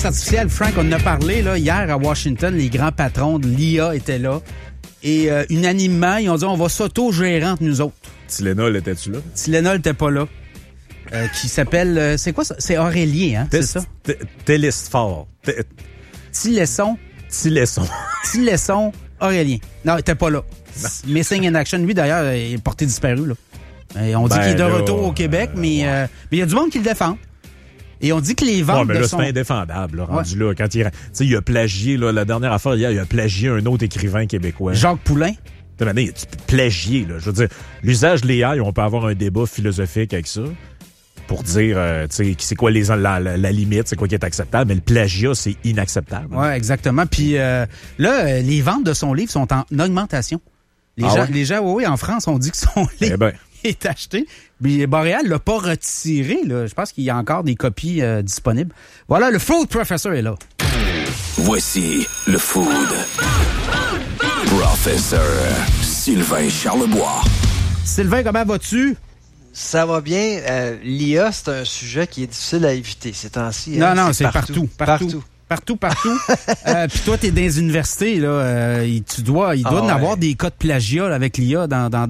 Artificielle, Frank, on en a parlé là, hier à Washington, les grands patrons de l'IA étaient là. Et unanimement, ils ont dit on va s'auto-gérer entre nous autres. Tylenol, étais-tu là? Tylenol n'était pas là. Qui s'appelle... c'est quoi ça? C'est Aurélien, hein? C'est ça? Télésphore. Tilesson Aurélien. Non, il était pas là. Missing in action. Lui, d'ailleurs, il est porté disparu, là. Et on dit qu'il est de retour au Québec, mais il y a du monde qui le défend. Et on dit que les ventes mais là, de c'est pas indéfendable, là, rendu là. Quand il a plagié, là, la dernière affaire hier, il a plagié un autre écrivain québécois. Jacques Poulain. Tu plagier, là. Je veux dire, l'usage de l'IA, on peut avoir un débat philosophique avec ça pour dire, tu sais, c'est quoi la limite, c'est quoi qui est acceptable, mais le plagiat, c'est inacceptable. Ouais, exactement. Puis là, les ventes de son livre sont en augmentation. Les gens, oui, en France, on dit que son livre est acheté. Mais Boréal l'a pas retiré, là. Je pense qu'il y a encore des copies disponibles. Voilà, le Food Professor est là. Voici le Food Professor Sylvain Charlebois. Sylvain, comment vas-tu? Ça va bien. L'IA, c'est un sujet qui est difficile à éviter ces temps-ci. Non, c'est partout. Puis toi, t'es dans les universités, là. Il doit y en avoir des cas de plagiat là, avec l'IA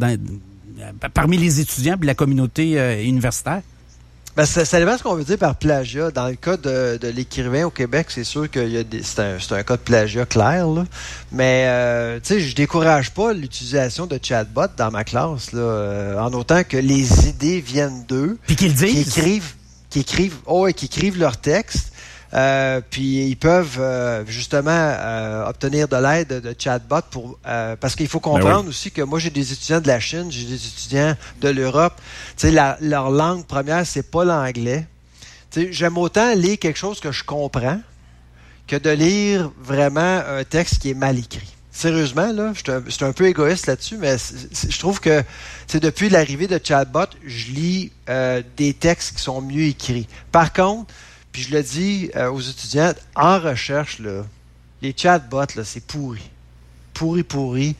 parmi les étudiants et la communauté universitaire. Ben, ça dépend ce qu'on veut dire par plagiat. Dans le cas de l'écrivain au Québec, c'est sûr que c'est un cas de plagiat clair, là. Mais tu sais, je décourage pas l'utilisation de chatbots dans ma classe, là, en autant que les idées viennent d'eux. Puis qu'ils disent. Qui écrivent leur texte. Puis ils peuvent justement obtenir de l'aide de chatbots parce qu'il faut comprendre aussi que moi j'ai des étudiants de la Chine, j'ai des étudiants de l'Europe. Tu sais, leur langue première c'est pas l'anglais. Tu sais, j'aime autant lire quelque chose que je comprends que de lire vraiment un texte qui est mal écrit. Sérieusement, là, je suis un peu égoïste là-dessus, mais je trouve que depuis l'arrivée de chatbots, je lis des textes qui sont mieux écrits. Par contre, puis je le dis aux étudiants, en recherche, là, les chatbots, là, c'est pourri. Pourri.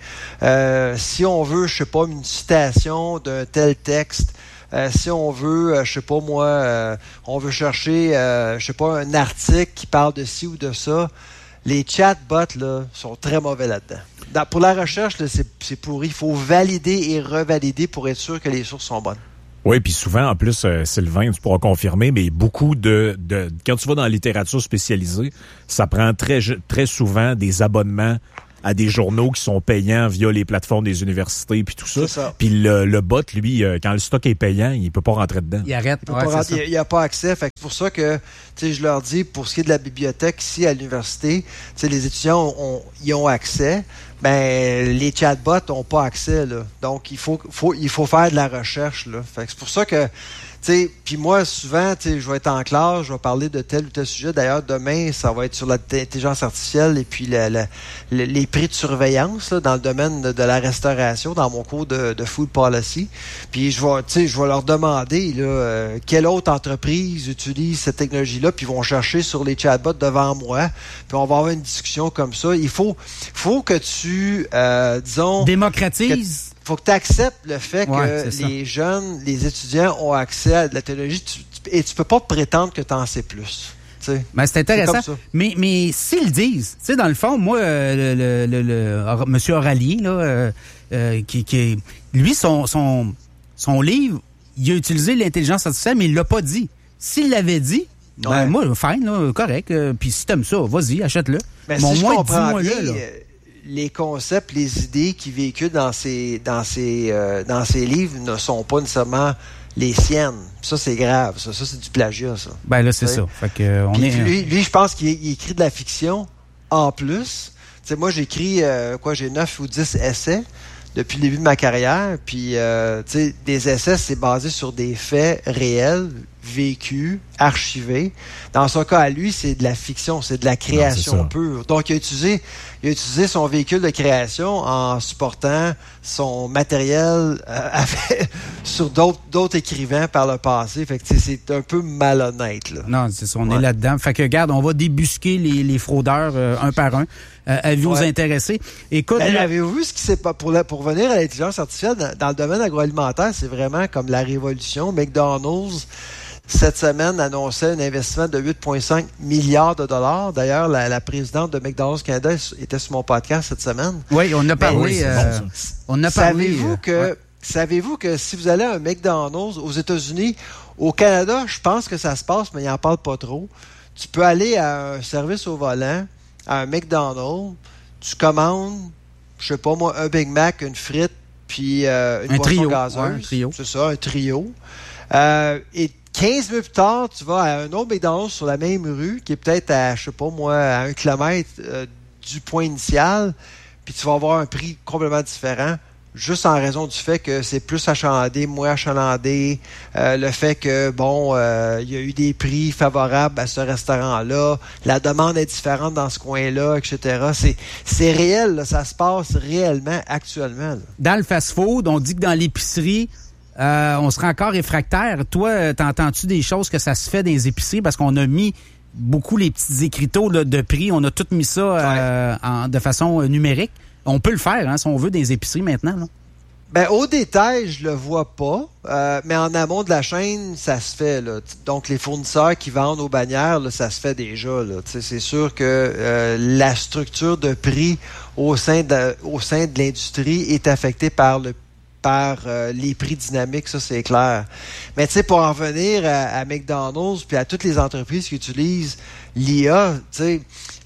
Si on veut, je sais pas, une citation d'un tel texte, si on veut, je sais pas moi, on veut chercher, je sais pas, un article qui parle de ci ou de ça, les chatbots, là, sont très mauvais là-dedans. Pour la recherche, là, c'est pourri. Il faut valider et revalider pour être sûr que les sources sont bonnes. Oui, puis souvent, en plus, Sylvain, tu pourras confirmer, mais beaucoup quand tu vas dans la littérature spécialisée, ça prend très souvent des abonnements à des journaux qui sont payants via les plateformes des universités puis tout ça. Puis le bot, lui, quand le stock est payant, il peut pas rentrer dedans. Il arrête. Il n'a pas accès. Fait que c'est pour ça que je leur dis, pour ce qui est de la bibliothèque ici à l'université, les étudiants y ont accès. Ben les chatbots n'ont pas accès, là. Donc il faut faire de la recherche, là. Fait que c'est pour ça que puis moi, souvent, je vais être en classe, je vais parler de tel ou tel sujet. D'ailleurs, demain, ça va être sur l'intelligence artificielle et puis les prix de surveillance là, dans le domaine de la restauration, dans mon cours de food policy. Puis je vais leur demander là, quelle autre entreprise utilise cette technologie-là, puis ils vont chercher sur les chatbots devant moi. Puis on va avoir une discussion comme ça. Il faut que tu, disons... démocratises. Faut que tu acceptes le fait que les jeunes, les étudiants ont accès à de la technologie et tu peux pas prétendre que tu en sais plus. Ben, c'est intéressant. Mais s'ils disent, tu sais, dans le fond, moi, Monsieur Aurélien, là, lui, son livre, il a utilisé l'intelligence artificielle, mais il l'a pas dit. S'il l'avait dit, ben, moi, fine, là, correct. Puis si t'aimes ça, vas-y, achète-le. Mais si je comprends bien, les concepts, les idées qu'il véhicule dans ses livres ne sont pas nécessairement les siennes. Ça, c'est grave. Ça c'est du plagiat, ça. Ben là, c'est ça. Fait que lui, je pense qu'il écrit de la fiction en plus. T'sais, moi, j'écris, j'ai 9 ou 10 essais depuis le début de ma carrière. Puis, des essais, c'est basé sur des faits réels, vécus, archivés. Dans son cas, à lui, c'est de la fiction, c'est de la création pure. Donc, il a utilisé son véhicule de création en supportant son matériel sur d'autres écrivains par le passé. Fait que c'est un peu malhonnête, là. Non, c'est ça, on est là-dedans. Fait que, regarde, on va débusquer les fraudeurs un par un. Avez-vous intéressé? Écoute, avez-vous vu ce qui s'est pas pour venir à l'intelligence artificielle dans le domaine agroalimentaire, c'est vraiment comme la révolution. McDonald's, cette semaine, annonçait un investissement de 8,5 milliards de dollars. D'ailleurs, la présidente de McDonald's Canada était sur mon podcast cette semaine. Oui, on a parlé. On a parlé. Savez-vous que si vous allez à un McDonald's aux États-Unis, au Canada, je pense que ça se passe, mais ils n'en parlent pas trop. Tu peux aller à un service au volant, à un McDonald's, tu commandes, je sais pas moi, un Big Mac, une frite, puis une boisson gazeuse. Ouais, un trio. C'est ça, un trio. Et 15 minutes plus tard, tu vas à un autre McDonald's sur la même rue, qui est peut-être à, je sais pas moi, à 1 kilomètre du point initial, puis tu vas avoir un prix complètement différent, juste en raison du fait que c'est plus achalandé, moins achalandé, le fait que, bon, il y a eu des prix favorables à ce restaurant-là, la demande est différente dans ce coin-là, etc. C'est réel, là, ça se passe réellement actuellement. Là. Dans le fast-food, on dit que dans l'épicerie, on serait encore réfractaire. Toi, t'entends-tu des choses que ça se fait dans les épiceries? Parce qu'on a mis beaucoup les petits écriteaux là, de prix. On a tout mis ça de façon numérique. On peut le faire, si on veut, des épiceries maintenant. Là. Ben, au détail, je le vois pas, mais en amont de la chaîne, ça se fait. Là. Donc, les fournisseurs qui vendent aux bannières, là, ça se fait déjà. Là. C'est sûr que la structure de prix au sein de l'industrie est affectée par les prix dynamiques, ça c'est clair. Mais tu sais, pour en revenir à McDonald's puis à toutes les entreprises qui utilisent l'IA, tu sais,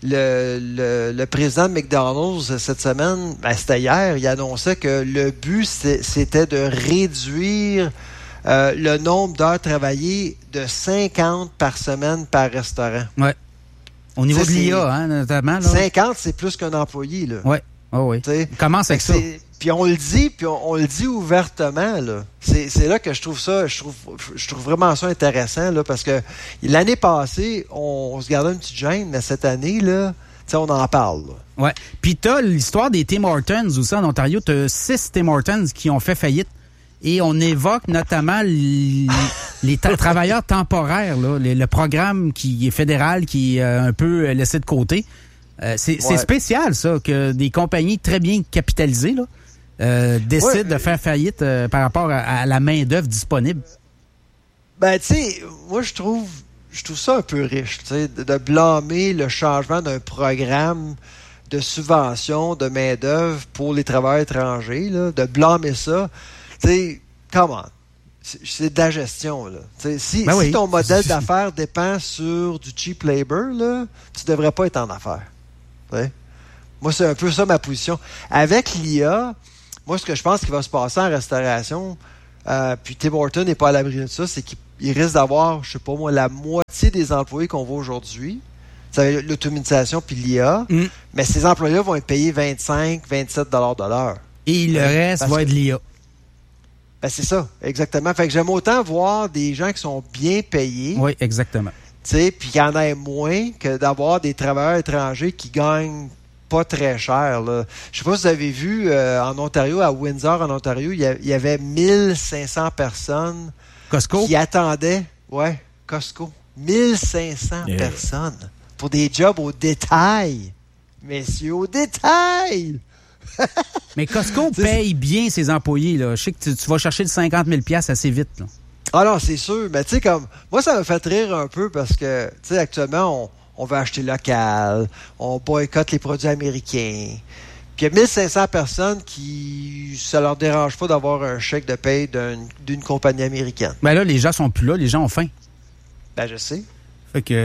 le président de McDonald's cette semaine, c'était hier, il annonçait que le but c'était de réduire le nombre d'heures travaillées de 50 par semaine par restaurant. Ouais. Au niveau de l'IA, notamment. Là. 50, c'est plus qu'un employé, là. Ouais. Oh oui. Commence avec ça. Puis on le dit ouvertement, là. C'est là que je trouve vraiment ça intéressant, là, parce que l'année passée, on se gardait une petite gêne, mais cette année, là, on en parle. Là. Ouais. Puis t'as l'histoire des Tim Hortons aussi en Ontario. T'as 6 Tim Hortons qui ont fait faillite. Et on évoque notamment les travailleurs temporaires, là, le programme qui est fédéral, qui est un peu laissé de côté. C'est spécial, ça, que des compagnies très bien capitalisées là, décident de faire faillite par rapport à la main-d'œuvre disponible. Ben, tu sais, moi, je trouve ça un peu riche, tu sais, de blâmer le changement d'un programme de subvention de main-d'œuvre pour les travailleurs étrangers, là, de blâmer ça. Tu sais, come on. C'est de la gestion, là. Si ton modèle d'affaires dépend sur du cheap labor, là, tu devrais pas être en affaires. T'sais? Moi, c'est un peu ça ma position. Avec l'IA, moi, ce que je pense qu'il va se passer en restauration, puis Tim Hortons n'est pas à l'abri de ça, c'est qu'il risque d'avoir, je sais pas moi, la moitié des employés qu'on voit aujourd'hui. Ça va être l'automatisation puis l'IA. Mais ces employés-là vont être payés 25-27 $ de l'heure. Et le reste va être l'IA. Ben, c'est ça, exactement. Fait que j'aime autant voir des gens qui sont bien payés. Oui, exactement. Puis qu'il y en ait moins que d'avoir des travailleurs étrangers qui gagnent pas très cher. Là. Je sais pas si vous avez vu en Ontario, à Windsor, en Ontario, il y avait 1500 personnes Costco? Qui attendaient. Ouais, Costco. 1500 personnes pour des jobs au détail. Messieurs, au détail! Mais Costco paye bien ses employés. Là. Je sais que tu vas chercher le 50 000 $ assez vite. Là. Ah non, c'est sûr. Mais tu sais, comme moi, ça me fait rire un peu parce que, tu sais, actuellement, on veut acheter local, on boycotte les produits américains. Puis il y a 1500 personnes qui, ça leur dérange pas d'avoir un chèque de paye d'une compagnie américaine. Ben là, les gens sont plus là, les gens ont faim. Ben, je sais. Fait que,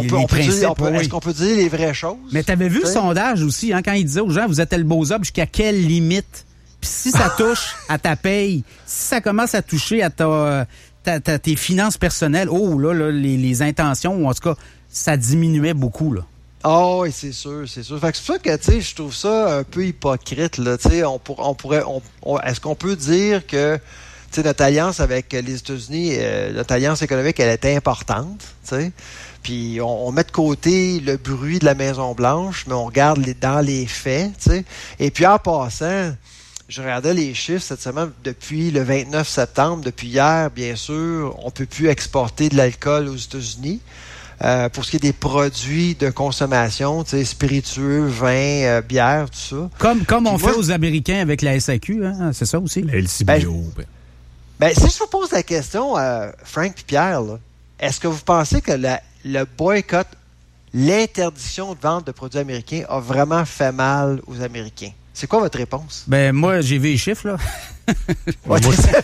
est-ce qu'on peut dire les vraies choses? Mais t'avais vu le sondage aussi, quand il disait aux gens, vous êtes le beau up jusqu'à quelle limite? Puis si ça touche à ta paye, si ça commence à toucher à tes finances personnelles, les intentions, ou en tout cas, ça diminuait beaucoup, là. Ah oui, c'est sûr. Fait que c'est pour ça que, tu sais, je trouve ça un peu hypocrite, là. Tu sais, est-ce qu'on peut dire que, tu sais, notre alliance avec les États-Unis, notre alliance économique, elle est importante, tu sais. Puis on met de côté le bruit de la Maison-Blanche, mais on regarde dans les faits, tu sais. Et puis en passant, je regardais les chiffres cette semaine depuis le 29 septembre, depuis hier, bien sûr, on ne peut plus exporter de l'alcool aux États-Unis. Pour ce qui est des produits de consommation, tu sais, spiritueux, vin, bière, tout ça. Comme on fait aux Américains avec la SAQ, hein? C'est ça aussi. LCBO. Ben, si je vous pose la question, Frank et Pierre, là, est-ce que vous pensez que le boycott, l'interdiction de vente de produits américains a vraiment fait mal aux Américains? C'est quoi votre réponse? Ben, moi, j'ai vu les chiffres, là. Ouais,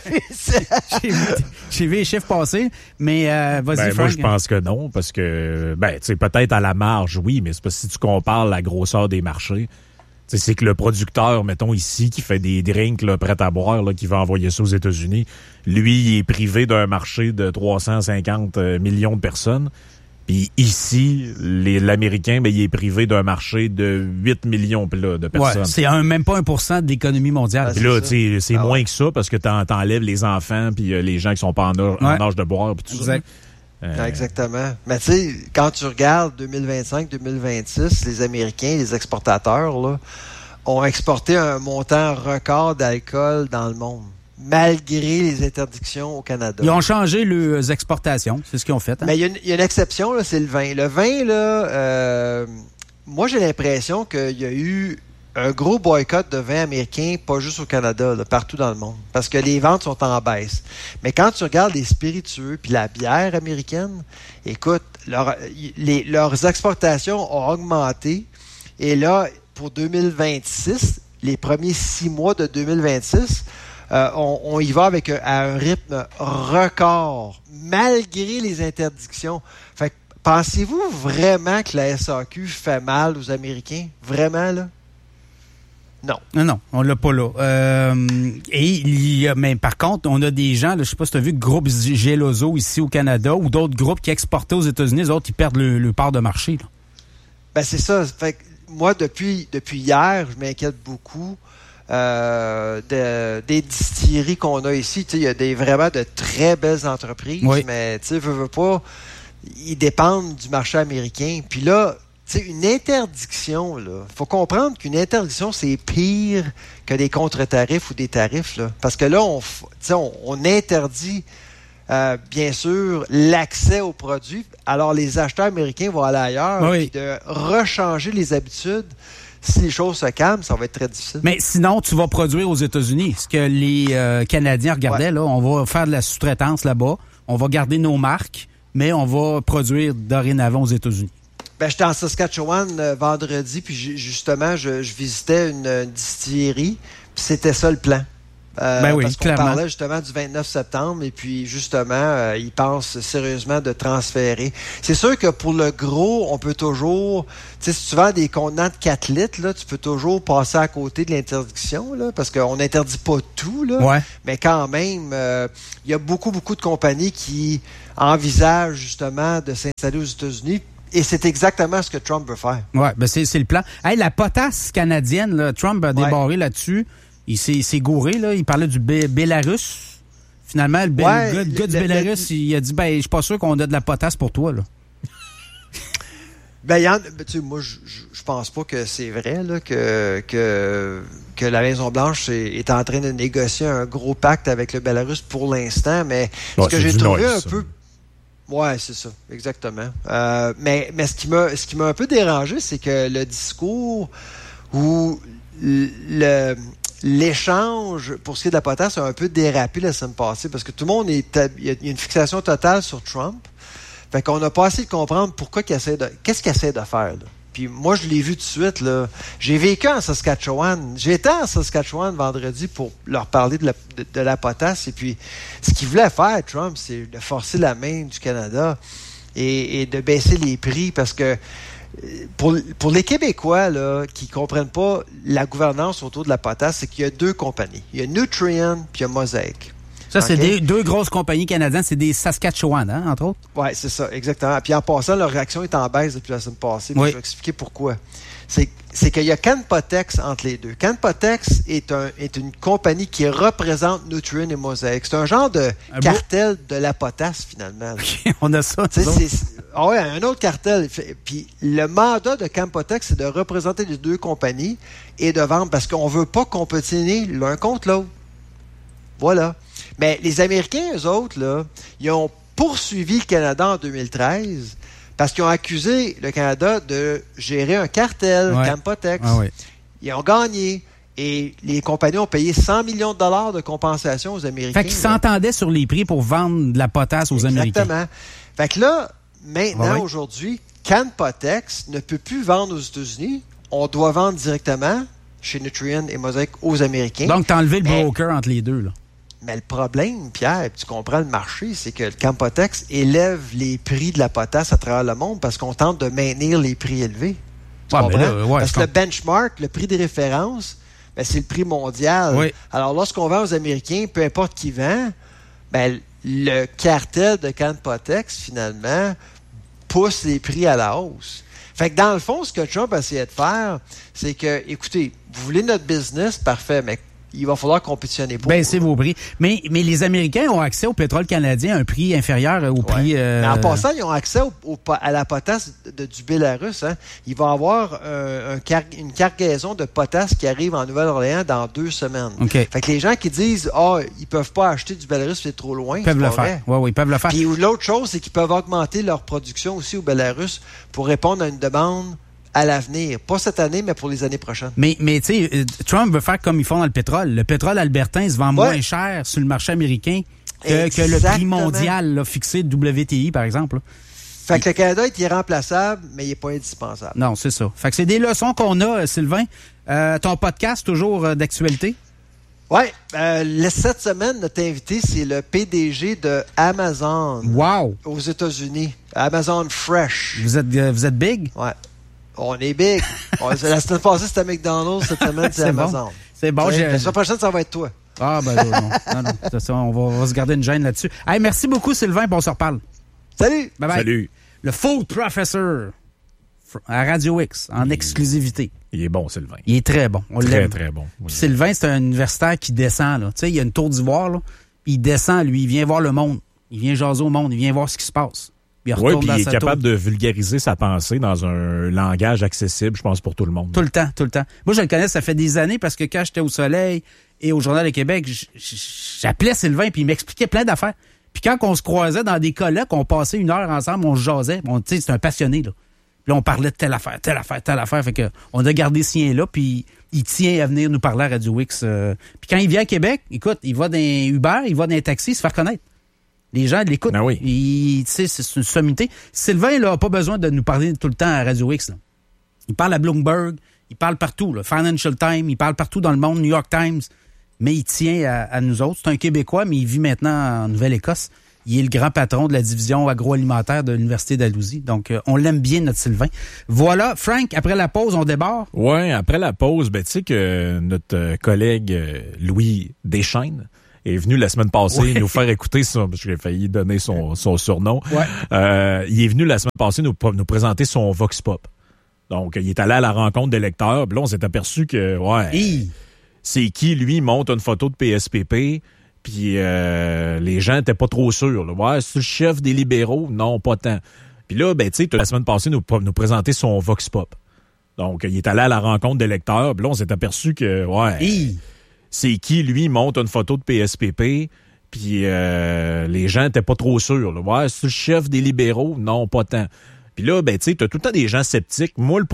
j'ai vu les chiffres passer, mais vas-y, Frank. Moi, je pense que non, parce que, tu sais, peut-être à la marge, oui, mais c'est parce que si tu compares la grosseur des marchés, c'est que le producteur, mettons ici, qui fait des drinks là, prêts à boire, là, qui va envoyer ça aux États-Unis, lui, il est privé d'un marché de 350 millions de personnes. Puis ici, l'Américain, il est privé d'un marché de 8 millions de personnes. Ouais, c'est même pas 1% de l'économie mondiale. Puis là, c'est moins que ça parce que t'enlèves les enfants puis les gens qui sont pas en âge de boire puis tout exact. ça. Exactement. Mais tu sais, quand tu regardes 2025-2026, les Américains, les exportateurs, là, ont exporté un montant record d'alcool dans le monde, malgré les interdictions au Canada. Ils ont changé leurs exportations, c'est ce qu'ils ont fait. Hein? Mais il y a une exception, là, c'est le vin. Le vin, là, moi j'ai l'impression qu'il y a eu un gros boycott de vin américain, pas juste au Canada, là, partout dans le monde, parce que les ventes sont en baisse. Mais quand tu regardes les spiritueux puis la bière américaine, écoute, leurs exportations ont augmenté. Et là, pour 2026, les premiers 6 mois de 2026, on y va avec à un rythme record, malgré les interdictions. Fait que, pensez-vous vraiment que la SAQ fait mal aux Américains? Vraiment, là? Non. Non, on l'a pas là. Mais par contre, on a des gens, là, je sais pas si tu as vu, groupe Geloso ici au Canada ou d'autres groupes qui exportaient aux États-Unis, les autres, ils perdent le part de marché. Là. Ben, c'est ça. Fait que moi, depuis hier, je m'inquiète beaucoup des distilleries qu'on a ici. Il y a vraiment de très belles entreprises, mais tu sais, veux pas, ils dépendent du marché américain. Puis là, tu sais, une interdiction, là, faut comprendre qu'une interdiction, c'est pire que des contre-tarifs ou des tarifs, là. Parce que là, on interdit, bien sûr, l'accès aux produits. Alors, les acheteurs américains vont aller ailleurs. Puis de rechanger les habitudes, si les choses se calment, ça va être très difficile. Mais sinon, tu vas produire aux États-Unis. Ce que les Canadiens regardaient, là, on va faire de la sous-traitance là-bas. On va garder nos marques, mais on va produire dorénavant aux États-Unis. Ben, j'étais en Saskatchewan vendredi, puis justement, je visitais une distillerie, puis c'était ça le plan. Parce qu'on parlait justement du 29 septembre, et puis justement, ils pensent sérieusement de transférer. C'est sûr que pour le gros, on peut toujours, tu sais, si tu vends des contenants de 4 litres, là, tu peux toujours passer à côté de l'interdiction, là, parce qu'on n'interdit pas tout, là, mais quand même, il y a beaucoup de compagnies qui envisagent justement de s'installer aux États-Unis. Et c'est exactement ce que Trump veut faire. Oui, ben c'est le plan. Hey, la potasse canadienne, là, Trump a débarré là-dessus. Il s'est gouré, là. Il parlait du Bélarus. Finalement, le gars du Bélarus, il a dit, je suis pas sûr qu'on a de la potasse pour toi, là. Moi, je pense pas que c'est vrai, là, que la Maison-Blanche est en train de négocier un gros pacte avec le Bélarus pour l'instant, mais ce que j'ai trouvé un peu... Ouais, c'est ça, exactement. Mais ce qui m'a un peu dérangé, c'est que le discours où l'échange pour ce qui est de la potasse a un peu dérapé la semaine passée, parce que tout le monde il y a une fixation totale sur Trump. Fait qu'on n'a pas essayé de comprendre qu'est-ce qu'il essaie de faire, là. Puis moi, je l'ai vu tout de suite, là. J'ai vécu en Saskatchewan. J'étais en Saskatchewan vendredi pour leur parler de la potasse. Et puis, ce qu'il voulait faire, Trump, c'est de forcer la main du Canada et de baisser les prix, parce que pour les Québécois là, qui ne comprennent pas la gouvernance autour de la potasse, c'est qu'il y a 2 compagnies. Il y a Nutrien puis il y a Mosaic. Ça, c'est 2 grosses compagnies canadiennes. C'est des Saskatchewan, hein, entre autres? Oui, c'est ça, exactement. Puis en passant, leur réaction est en baisse depuis la semaine passée. Je vais expliquer pourquoi. C'est qu'il y a Canpotex entre les deux. Canpotex est une compagnie qui représente Nutrien et Mosaic. C'est un genre de cartel de la potasse, finalement. On a ça. Un autre cartel. Puis le mandat de Canpotex, c'est de représenter les 2 compagnies et de vendre, parce qu'on ne veut pas compétitionner l'un contre l'autre. Voilà. Mais les Américains, eux autres, là, ils ont poursuivi le Canada en 2013 parce qu'ils ont accusé le Canada de gérer un cartel, Canpotex. Ils ont gagné. Et les compagnies ont payé 100 millions de dollars de compensation aux Américains. Fait qu'ils s'entendaient sur les prix pour vendre de la potasse aux Américains. Exactement. Fait que là, maintenant, aujourd'hui, Canpotex ne peut plus vendre aux États-Unis. On doit vendre directement chez Nutrien et Mosaic aux Américains. Donc, t'as enlevé le broker entre les deux, là. Mais le problème, Pierre, tu comprends le marché, c'est que le Canpotex élève les prix de la potasse à travers le monde parce qu'on tente de maintenir les prix élevés. Tu comprends? Parce que le benchmark, le prix de référence, ben, c'est le prix mondial. Oui. Alors, lorsqu'on vend aux Américains, peu importe qui vend, ben, le cartel de Canpotex, finalement, pousse les prix à la hausse. Fait que dans le fond, ce que Trump essayait de faire, c'est que, écoutez, vous voulez notre business, parfait, mais il va falloir compétitionner pour. Baisser vos prix. Mais les Américains ont accès au pétrole canadien à un prix inférieur au prix... Mais en passant, ils ont accès à la potasse du Bélarus. Hein. Il va y avoir une cargaison de potasse qui arrive en Nouvelle-Orléans dans 2 semaines. Okay. Fait que les gens qui disent ils peuvent pas acheter du Bélarus, c'est trop loin. Ils peuvent le faire. Oui, ils peuvent le faire. Puis l'autre chose, c'est qu'ils peuvent augmenter leur production aussi au Bélarus pour répondre à une demande à l'avenir. Pas cette année, mais pour les années prochaines. Mais tu sais, Trump veut faire comme ils font dans le pétrole. Le pétrole albertain se vend moins cher sur le marché américain que le prix mondial là, fixé de WTI, par exemple. Là. Fait que le Canada est irremplaçable, mais il n'est pas indispensable. Non, c'est ça. Fait que c'est des leçons qu'on a, Sylvain. Ton podcast, toujours d'actualité? Oui. Cette semaine, notre invité, c'est le PDG de Amazon. Wow! Aux États-Unis. Amazon Fresh. Vous êtes big? Oui. On est big. La semaine passée, c'était McDonald's. Cette semaine, c'est Amazon. Bon. C'est bon. La semaine prochaine, ça va être toi. Ah, ben non. C'est ça, on va se garder une gêne là-dessus. Hey, merci beaucoup, Sylvain, puis on se reparle. Salut! Bye bye. Salut! Le Food Professor à Radio X, en exclusivité. Il est bon, Sylvain. Il est très bon. On l'aime. Très bon. Oui. Sylvain, c'est un universitaire qui descend. Tu sais, il y a une tour d'ivoire, là, puis il descend, lui, il vient voir le monde. Il vient jaser au monde, il vient voir ce qui se passe. Oui, puis il est capable de vulgariser sa pensée dans un langage accessible, je pense, pour tout le monde. Tout le temps. Moi, je le connais, ça fait des années, parce que quand j'étais au Soleil et au Journal de Québec, j'appelais Sylvain, puis il m'expliquait plein d'affaires. Puis quand on se croisait dans des colloques, on passait 1 heure ensemble, on se jasait. Tu sais, c'est un passionné, là. Puis là, on parlait de telle affaire. Fait que on a gardé ce lien-là, puis il tient à venir nous parler à Radio X. Puis quand il vient à Québec, écoute, il va dans Uber, il va dans un taxi, se faire connaître. Les gens l'écoutent. Ben oui. C'est une sommité. Sylvain, là, n'a pas besoin de nous parler tout le temps à Radio X. Là. Il parle à Bloomberg, il parle partout. Là. Financial Times, il parle partout dans le monde, New York Times. Mais il tient à nous autres. C'est un Québécois, mais il vit maintenant en Nouvelle-Écosse. Il est le grand patron de la division agroalimentaire de l'Université d'Alousie. Donc, on l'aime bien, notre Sylvain. Voilà. Frank, après la pause, on débarque? Oui, après la pause, tu sais que notre collègue Louis Deschaines est venu la semaine passée nous faire écouter ça, parce que j'ai failli donner son surnom. Ouais. Il est venu la semaine passée nous présenter son Vox Pop. Donc, il est allé à la rencontre des lecteurs. Puis là, on s'est aperçu que, c'est qui, lui, monte une photo de PSPP, puis les gens étaient pas trop sûrs. Là. Ouais, c'est le chef des libéraux? Non, pas tant. Puis là, tu sais, la semaine passée, nous présenter son Vox Pop. Donc, il est allé à la rencontre des lecteurs. Puis là, on s'est aperçu que, c'est qui, lui, monte une photo de PSPP, puis les gens étaient pas trop sûrs. Là. Ouais, c'est le chef des libéraux? Non, pas tant. Puis là, tu sais, t'as tout le temps des gens sceptiques. Moi, le